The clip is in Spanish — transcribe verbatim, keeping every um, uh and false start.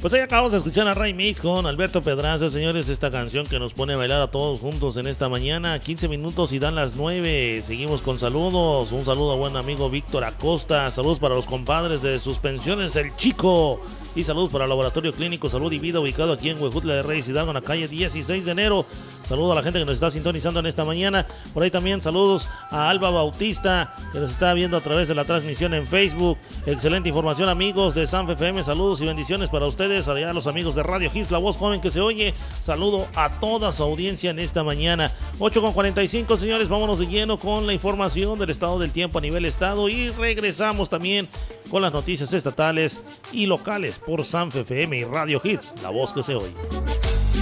Pues ahí acabamos de escuchar a Ray Mix con Alberto Pedraza, señores, esta canción que nos pone a bailar a todos juntos en esta mañana, quince minutos y dan las nueve. Seguimos con saludos, un saludo a buen amigo Víctor Acosta, saludos para los compadres de Suspensiones El Chico, y saludos para el Laboratorio Clínico Salud y Vida, ubicado aquí en Huejutla de Reyes Hidalgo, en la calle dieciséis de enero. Saludos a la gente que nos está sintonizando en esta mañana. Por ahí también saludos a Alba Bautista, que nos está viendo a través de la transmisión en Facebook. Excelente información, amigos de Sanfe F M. Saludos y bendiciones para ustedes. Allá a los amigos de Radio Hits, la voz joven que se oye. Saludo a toda su audiencia en esta mañana. ocho con cuarenta y cinco, señores. Vámonos de lleno con la información del estado del tiempo a nivel estado. Y regresamos también con las noticias estatales y locales por Sanfe F M y Radio Hits, la voz que se oye.